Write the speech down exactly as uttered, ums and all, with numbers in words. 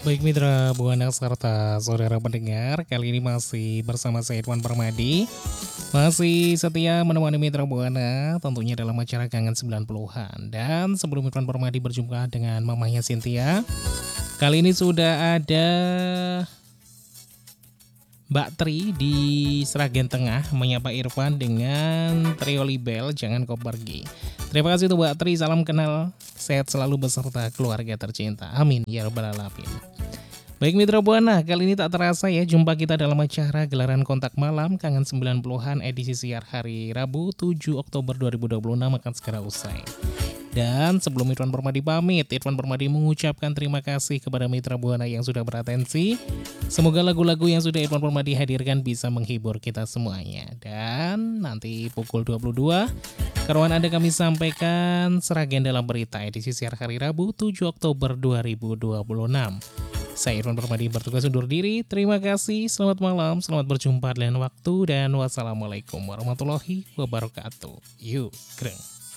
Baik mitra Buana serta saudara pendengar, kali ini masih bersama saya Irwan Permadi. Masih setia menemani mitra Buana tentunya dalam acara Kangen sembilan puluhan. Dan sebelum Irwan Permadi berjumpa dengan mamanya Cynthia, kali ini sudah ada Mbak Tri di Sragen Tengah menyapa Irfan dengan trio Libel, jangan kau pergi. Terima kasih untuk Mbak Tri, salam kenal, sehat selalu beserta keluarga tercinta. Amin ya rabbal alamin. Baik mitra Buana, kali ini tak terasa ya jumpa kita dalam acara gelaran kontak malam Kangen sembilan puluhan edisi siar hari Rabu tujuh Oktober dua ribu dua puluh enam akan segera usai. Dan sebelum Irwan Permadi pamit, Irwan Permadi mengucapkan terima kasih kepada mitra Buana yang sudah beratensi. Semoga lagu-lagu yang sudah Irwan Permadi hadirkan bisa menghibur kita semuanya. Dan nanti pukul dua puluh dua, karuan Anda kami sampaikan Sragen dalam berita edisi siar hari Rabu tujuh Oktober dua ribu dua puluh enam. Saya Irwan Permadi bertugas undur diri. Terima kasih, selamat malam, selamat berjumpa di lain waktu, dan wassalamualaikum warahmatullahi wabarakatuh. Yuk, greng.